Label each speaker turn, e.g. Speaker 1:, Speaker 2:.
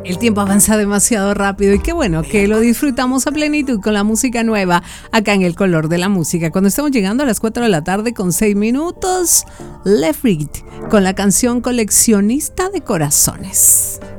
Speaker 1: El tiempo avanza demasiado rápido y qué bueno que lo disfrutamos a plenitud con la música nueva acá en El Color de la Música. Cuando estamos llegando a las 4 de la tarde con 6 minutos, Le Fric con la canción Coleccionista de Corazones.